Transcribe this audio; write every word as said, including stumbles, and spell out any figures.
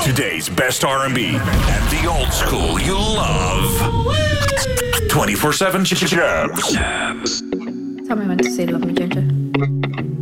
Today's best R and B and the old school you love. twenty-four seven Jabs. Tell me when to say love me, Ginger.